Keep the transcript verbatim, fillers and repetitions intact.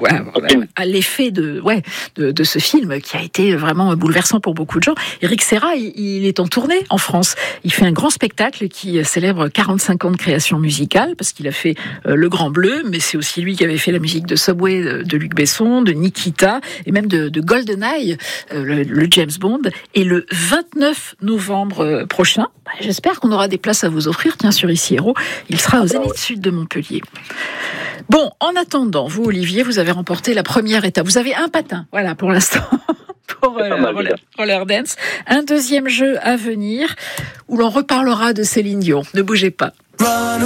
ouais, okay. à l'effet de, ouais, de, de ce film qui a été vraiment bouleversant pour beaucoup de gens. Éric Serra, il, il est en tournée en France. Il fait un grand spectacle qui célèbre quarante-cinq ans de création musicale, parce qu'il a fait euh, Le Grand Bleu, mais c'est aussi lui qui avait fait la musique de Subway de, de Luc Besson, de Nikita, et même de, de GoldenEye, euh, le, le James Bond. Et le vingt-neuf novembre prochain, bah, j'espère qu'on aura des places à vous offrir, tiens, sur Ici Héros. Il sera au Zénith Sud de Montpellier. Bon, en attendant, vous, Olivier, vous avez remporté la première étape. Vous avez un patin, voilà, pour l'instant, pour euh, roller, roller dance. Un deuxième jeu à venir, où l'on reparlera de Céline Dion. Ne bougez pas.